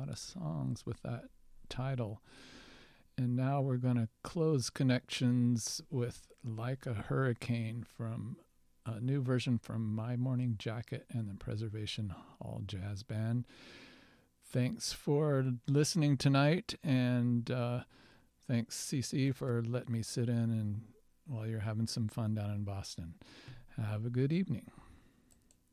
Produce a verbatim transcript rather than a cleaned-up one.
lot of songs with that title. And now we're going to close Connections with Like a Hurricane, from a new version from My Morning Jacket and the Preservation Hall Jazz Band. Thanks for listening tonight, and uh, thanks, Cece, for letting me sit in and while you're having some fun down in Boston. Have a good evening.